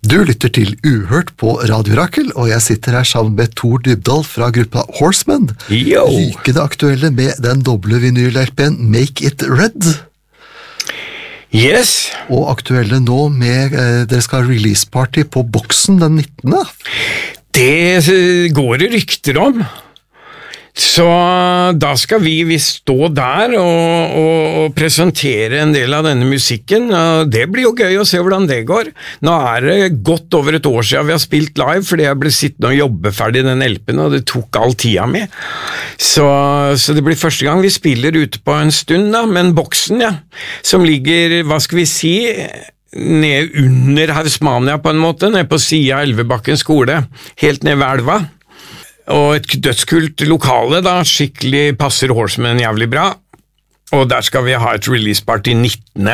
Du lytter til Uhørt på Radio Rakel, og jeg sitter her sammen med Tor Dybdahl fra gruppa Horsemen. Yo. Rykende aktuelle med den doble vinyl-LP-en Make It Red. Yes. Og aktuelle nå med, dere skal ha release-party på Boksen den 19. Det går det rykter om. Så da skal vi stå der og presentere en del av denne musikken, og det blir jo gøy å se hvordan det går. Nå det godt over et år siden vi har spilt live, fordi jeg ble sittende og jobbe ferdig den LP-en, og det tok all tida mi. Så det blir første gang vi spiller ute på en stund da, men Boksen, ja, som ligger, hva skal vi si, ned under Hausmania på en måte, ned på siden av Elvebakken skole, helt ned ved elva. Og et dødskult lokale da, skikkelig passer Horsemen jævlig bra, og der skal vi ha et release-party 19.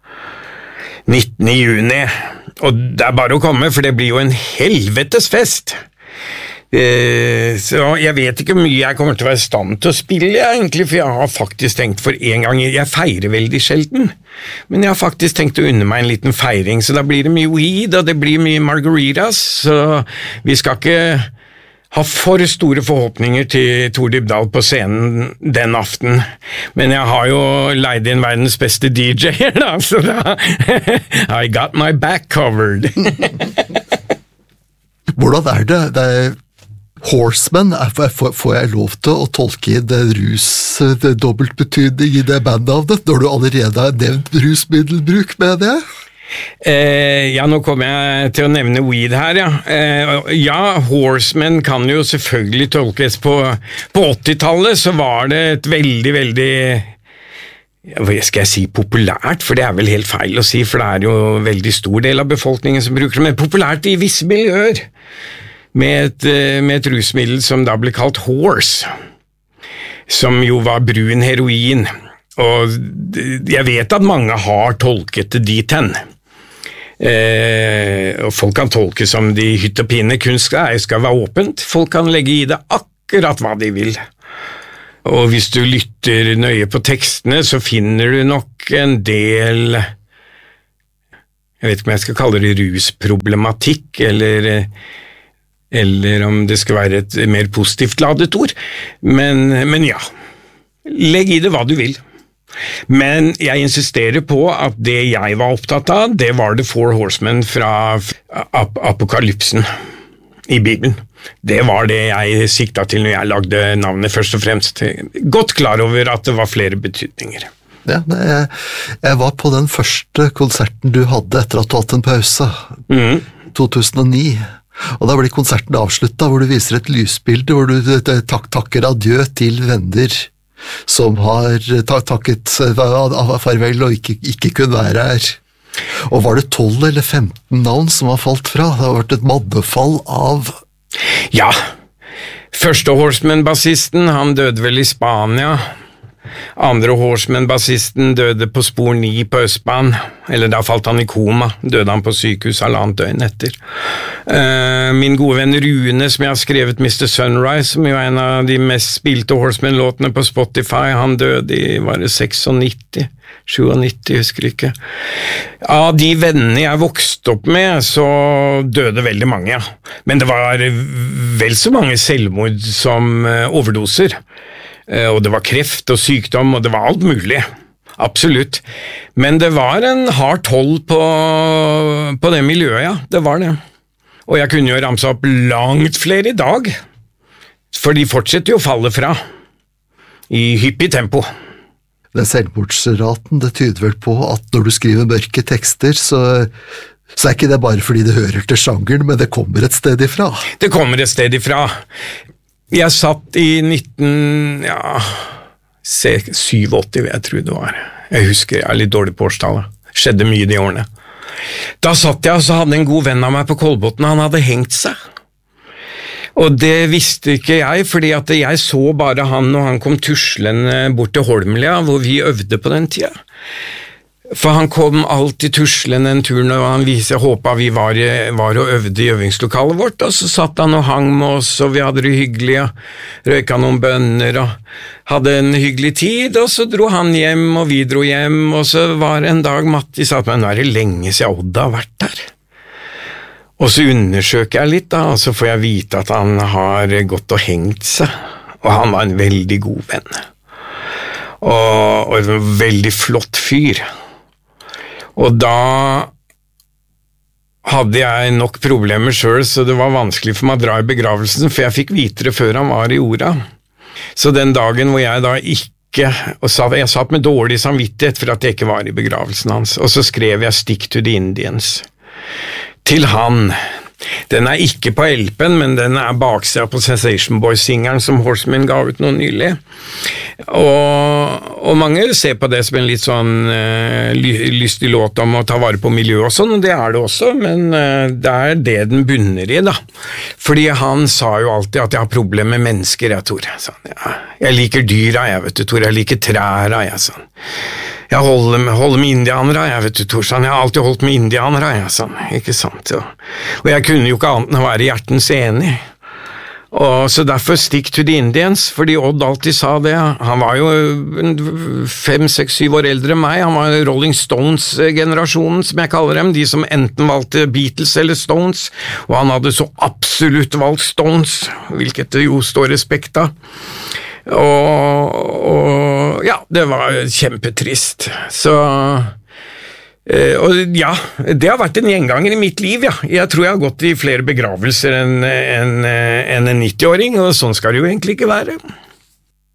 juni, og det bare å komme, for det blir jo en helvetes fest. Så jeg vet ikke hvor mye jeg kommer til å være i stand til å spille egentlig, for jeg har faktisk tenkt for en gang, jeg feirer veldig sjelden, men jeg har faktisk tenkt å unne meg en liten feiring, så da blir det mye weed, og det blir mye margaritas, så vi skal ikke har for store forhåpninger til Tor Dybdahl på scenen den aften, men jeg har jo leid inn verdens beste DJ-er da, så da I got my back covered. Hvordan det? Horsemen, får jeg lov til å tolke det dobbeltbetydning i det bandnavnet, når du allerede har nevnt rusmiddelbruk med det? Ja, nå kommer jeg til å nevne weed her, ja. Ja, Horsemen kan jo selvfølgelig tolkes på 80-tallet, så var det et veldig, hva skal jeg si, populært, for det vel helt feil å si, for det jo en veldig stor del av befolkningen som bruker det, men populært i visse miljøer, med et rusmiddel som da ble kalt horse, som jo var brun heroin, og jeg vet at mange har tolket det dit hen. Og folk kan tolke som de hytt og pine, kunst skal være åpent, folk kan legge i det akkurat hva de vil. Og hvis du lytter nøye på tekstene, så finner du nok en del, jeg vet ikke om jeg skal kalle det rusproblematikk, eller om det skal være et mer positivt ladet ord, men ja, legg i det hva du vil. Men jeg insisterer på at det jeg var opptatt av, det var The Four Horsemen fra Apokalypsen i Bibelen. Det var det jeg siktet til når jeg lagde navnet først og fremst. Godt klar over at det var flere betydninger. Ja, jeg var på den første konserten du hadde etter at du hatt en pause, 2009. Og da ble konserten avsluttet, hvor du viser et lysbilde, hvor du takker adjø til venner som har takket farvel og ikke kunne være her. Og var det 12 eller 15 navn som har falt fra? Det har vært et maddefall av... Ja, første Horsemen-bassisten, han døde vel i Spania. Andre Horsemen-bassisten døde på spor 9 på Østbanen, eller da falt han i koma, døde han på sykehus halvannet døgn etter. Min gode venn Rune, som jeg har skrevet Mr. Sunrise, som jo en av de mest spilte Horsemen-låtene på Spotify, han døde i, var det 96, 97, husker ikke. Av de vennene jeg vokste opp med, så døde veldig mange, ja. Men det var vel så mange selvmord som overdoser. Og det var kreft og sykdom, og det var alt mulig. Absolutt. Men det var en hard toll på det miljøet, ja. Det var det. Og jeg kunne jo ramse opp langt flere i dag, for de fortsetter jo å falle fra i hyppig tempo. Den selvmordsraten, det tyder vel på at når du skriver mørke tekster, så ikke det bare fordi det hører til sjangeren, men det kommer et sted ifra. Det kommer et sted ifra. Jeg satt i 87, jeg tror det var. Jeg husker, jeg litt dårlig på årstallet. Skjedde mye de årene. Da satt jeg, og så hadde en god venn av meg på Kolbotn, han hadde hengt seg. Og det visste ikke jeg, fordi at jeg så bare han, og han kom tuslende bort til Holmlia, hvor vi øvde på den tida. For han kom alltid tuslende en tur når han viste, jeg håpet vi var og øvde i øvingslokalet vårt, og så satt han og hang med oss, og vi hadde det hyggelig, og røyka noen bønner, og hadde en hyggelig tid, og så dro han hjem, og vi dro hjem, og så var en dag Matti sa at nå det lenge siden Odd har vært der. Og så undersøker jeg litt da, og så får jeg vite at han har gått og hengt seg, og han var en veldig god venn. Og en veldig flott fyr. Og da hadde jeg nok problemer selv, så det var vanskelig for meg å dra i begravelsen, for jeg fikk vite det før han var i jorda. Så den dagen hvor jeg da ikke, jeg satt med dårlig samvittighet for at jeg ikke var i begravelsen hans, og så skrev jeg Stick to the Indians til han. Den ikke på LP-en, men den baksida på Sensation Boys-singeren som Horsemen ga ut nå nylig. Og mange ser på det som en litt sånn lystig låt om å ta vare på miljøet og sånn, og det det også, men det det den bunner i da. Fordi han sa jo alltid at jeg har problemer med mennesker, jeg, Tor. Sånn, ja. Jeg liker dyra, jeg vet du, Tor. Jeg liker træra, jeg, sånn. Jeg holder med indianere, jeg vet du, Torsan. Jeg har alltid holdt med indianere, jeg, sånn. Ikke sant? Og jeg kunne jo ikke annet enn å være hjertens enig. Og så derfor Stick to the Indians, fordi Odd alltid sa det. Han var jo 5, 6, 7 år eldre enn meg. Han var Rolling Stones-generasjonen, som jeg kaller dem. De som enten valgte Beatles eller Stones, og han hadde så absolutt valgt Stones, hvilket det jo står respekt av. Og ja, det var kjempetrist. Så og ja, det har vært en gjenganger i mitt liv, ja. Jeg tror jeg har gått i flere begravelser enn en 90-åring, og sånn skal det jo egentlig ikke være.